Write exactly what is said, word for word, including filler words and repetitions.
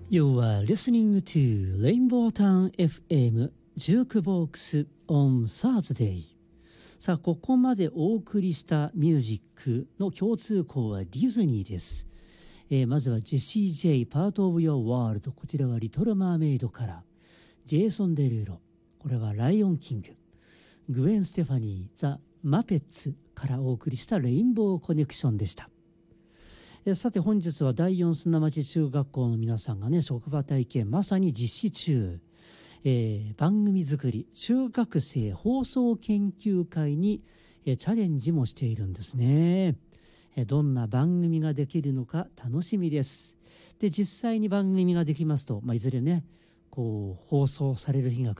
You are listening to Rainbow Town エフエム Jukebox on Thursday。 さあ、ここまでお送りしたミュージックの共通項はディズニーです。えー、まずはジェシー・ジェイ Part of Your World、 こちらはリトル・マーメイドから。ジェイソン・デルーロ、これはライオン・キング。グエン・ステファニー、ザ・マペッツからお送りしたレインボーコネクションでした。えさて本日はだいよん砂町中学校の皆さんがね、職場体験まさに実施中、えー、番組作り中学生放送研究会に、えー、チャレンジもしているんですね。えー、どんな番組ができるのか楽しみです。で、実際に番組ができますと、まあ、いずれねこう放送される日が来